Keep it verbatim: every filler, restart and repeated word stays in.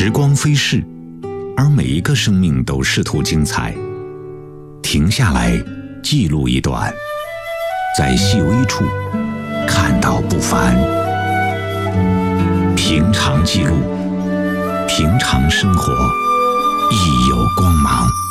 时光飞逝，而每一个生命都试图精彩。停下来，记录一段，在细微处看到不凡。平常记录，平常生活，亦有光芒。